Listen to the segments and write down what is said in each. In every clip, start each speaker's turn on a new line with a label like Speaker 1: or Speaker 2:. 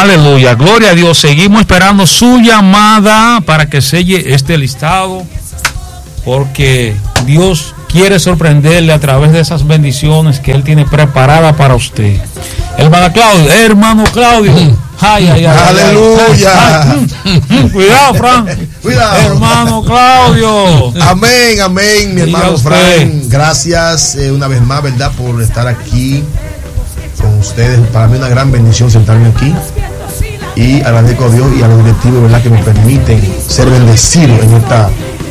Speaker 1: Aleluya, gloria a Dios. Seguimos esperando su llamada para que selle este listado, porque Dios quiere sorprenderle a través de esas bendiciones que Él tiene preparadas para usted. Hermano Claudio. Ay,
Speaker 2: aleluya.
Speaker 1: Cuidado, Frank.
Speaker 2: Cuidado.
Speaker 1: Hermano Claudio.
Speaker 2: Amén, mi hermano Frank. Gracias una vez más, ¿verdad?, por estar aquí con ustedes. Para mí una gran bendición sentarme aquí. Y agradezco a Dios y a los directivos, ¿verdad?, que me permiten ser bendecido en esta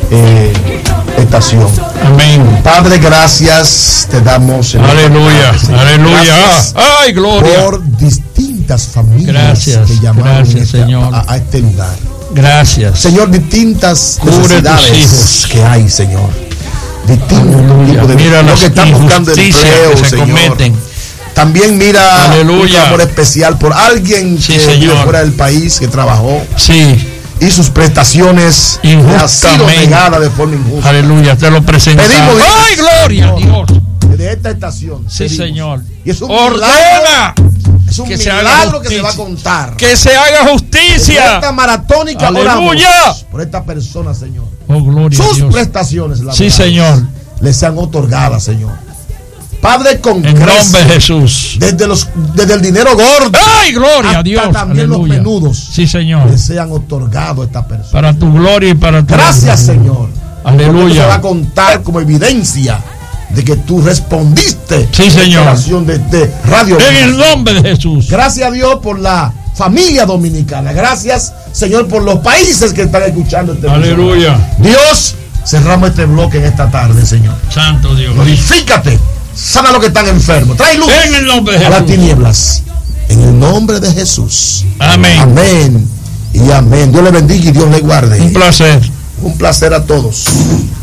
Speaker 2: estación.
Speaker 1: Amén.
Speaker 2: Padre, gracias te damos.
Speaker 1: Aleluya. Aleluya. Ay, gloria.
Speaker 2: Por distintas familias que llamaron a este lugar.
Speaker 1: Gracias.
Speaker 2: Señor, distintas necesidades que hay, Señor. Distintos tipos de
Speaker 1: mira
Speaker 2: los que están buscando empleo,
Speaker 1: que se
Speaker 2: Señor.
Speaker 1: Cometen.
Speaker 2: También mira
Speaker 1: Aleluya.
Speaker 2: un amor especial por alguien que vive fuera del país, que trabajó.
Speaker 1: Sí.
Speaker 2: Y sus prestaciones han sido negadas de forma injusta.
Speaker 1: Aleluya, te lo presentamos.
Speaker 2: Pedimos,
Speaker 1: ¡ay, gloria a Dios!
Speaker 2: De esta estación.
Speaker 1: Sí,
Speaker 2: pedimos.
Speaker 1: Señor.
Speaker 2: Y es un
Speaker 1: ordena
Speaker 2: es un milagro que se va a contar.
Speaker 1: Que se haga justicia.
Speaker 2: Esta maratónica.
Speaker 1: Aleluya.
Speaker 2: Por esta persona, Señor.
Speaker 1: Oh, gloria
Speaker 2: sus
Speaker 1: a Dios.
Speaker 2: prestaciones
Speaker 1: sí, Señor,
Speaker 2: les sean otorgadas, Señor. Padre, con
Speaker 1: en nombre de Jesús.
Speaker 2: Desde el dinero gordo.
Speaker 1: ¡Ay, gloria a Dios!
Speaker 2: También
Speaker 1: aleluya.
Speaker 2: Los menudos.
Speaker 1: Sí, Señor.
Speaker 2: Les sean otorgados a esta persona.
Speaker 1: Para tu gloria y para tu
Speaker 2: gracias, Señor.
Speaker 1: Aleluya.
Speaker 2: Se va a contar como evidencia de que tú respondiste.
Speaker 1: Sí, Señor.
Speaker 2: La oración de Radio.
Speaker 1: En el nombre de Jesús.
Speaker 2: Gracias a Dios por la familia dominicana. Gracias, Señor, por los países que están escuchando este
Speaker 1: Aleluya.
Speaker 2: Mensaje. Dios, cerramos este bloque en esta tarde, Señor.
Speaker 1: Santo Dios.
Speaker 2: Glorifícate. Sana a los que están enfermos. Trae luz
Speaker 1: en el nombre de
Speaker 2: a
Speaker 1: Jesús.
Speaker 2: las tinieblas. En el nombre de Jesús.
Speaker 1: Amén.
Speaker 2: Amén. Y amén. Dios le bendiga y Dios le guarde.
Speaker 1: Un placer.
Speaker 2: Un placer a todos.